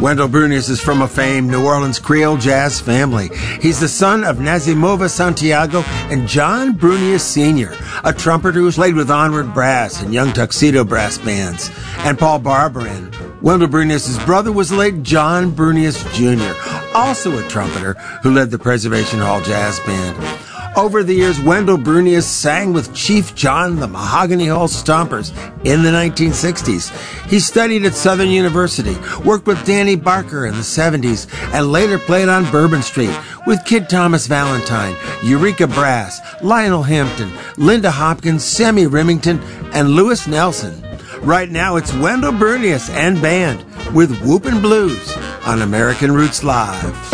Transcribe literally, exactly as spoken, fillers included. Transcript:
Wendell Brunious is from a famed New Orleans Creole jazz family. He's the son of Nazimova Santiago and John Brunious Senior, a trumpeter who's played with Onward Brass and Young Tuxedo Brass Bands, and Paul Barberin. Wendell Brunious' brother was the late John Brunious Junior, also a trumpeter who led the Preservation Hall Jazz Band. Over the years, Wendell Brunious sang with Chief John the Mahogany Hall Stompers in the nineteen sixties. He studied at Southern University, worked with Danny Barker in the seventies, and later played on Bourbon Street with Kid Thomas Valentine, Eureka Brass, Lionel Hampton, Linda Hopkins, Sammy Remington, and Lewis Nelson. Right now, it's Wendell Brunious and band with Whoopin' Blues on American Roots Live.